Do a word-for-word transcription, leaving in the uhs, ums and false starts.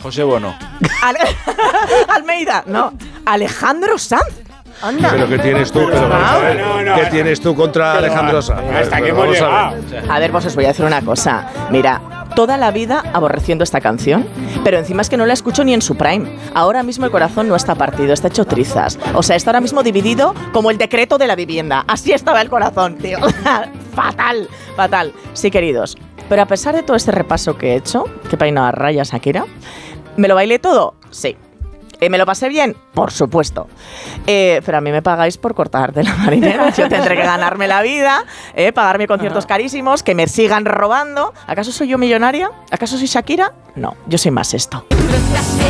José Bono. Ale- Almeida, no. Alejandro Sanz. Anda. Pero ¿qué tienes tú? Pero vamos a ver, No, no, ¿qué no. tienes tú contra Pero, Alejandro Sanz? hasta Pero que hemos vamos a llegado. ver. A ver, pues os voy a decir una cosa. Mira, toda la vida aborreciendo esta canción, pero encima es que no la escucho ni en su prime. Ahora mismo el corazón no está partido, está hecho trizas. O sea, está ahora mismo dividido como el decreto de la vivienda. Así estaba el corazón, tío. Fatal, fatal. Sí, queridos. Pero a pesar de todo este repaso que he hecho, que peina a rayas Shakira, ¿me lo bailé todo? Sí. Eh, ¿Me lo pasé bien? Por supuesto. Eh, pero a mí me pagáis por cortar de la marinera. Yo tendré que ganarme la vida, eh, pagarme conciertos carísimos, que me sigan robando. ¿Acaso soy yo millonaria? ¿Acaso soy Shakira? No, yo soy más esto.